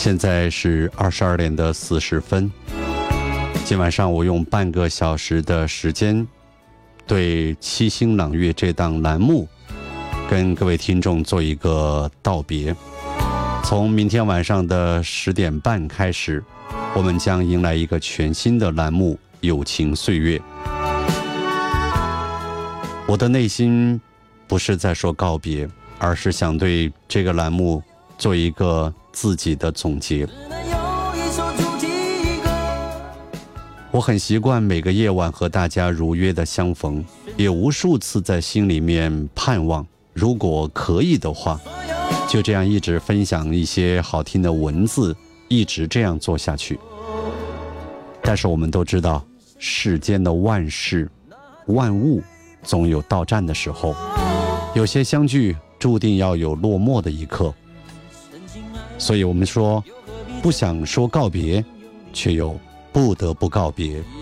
现在是22点的40分。今晚上我用半个小时的时间，对七星朗月这档栏目跟各位听众做一个道别。从明天晚上的10点半开始，我们将迎来一个全新的栏目《友情岁月》。我的内心不是在说告别，而是想对这个栏目做一个自己的总结。我很习惯每个夜晚和大家如约的相逢，也无数次在心里面盼望，如果可以的话，就这样一直分享一些好听的文字，一直这样做下去。但是我们都知道，世间的万事万物总有到站的时候，有些相聚注定要有落寞的一刻。所以我们说，不想说告别，却又不得不告别。